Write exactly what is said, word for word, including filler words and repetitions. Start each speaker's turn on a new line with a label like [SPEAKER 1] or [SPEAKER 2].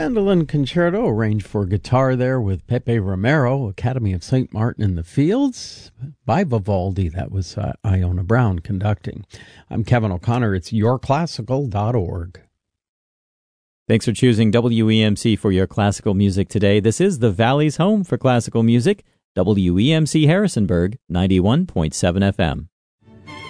[SPEAKER 1] Mandolin Concerto, arranged for guitar there with Pepe Romero, Academy of Saint Martin in the Fields, by Vivaldi. That was uh, Iona Brown conducting. I'm Kevin O'Connor. It's your classical dot org.
[SPEAKER 2] Thanks for choosing W E M C for your classical music today. This is the Valley's home for classical music, W E M C Harrisonburg, ninety-one point seven F M.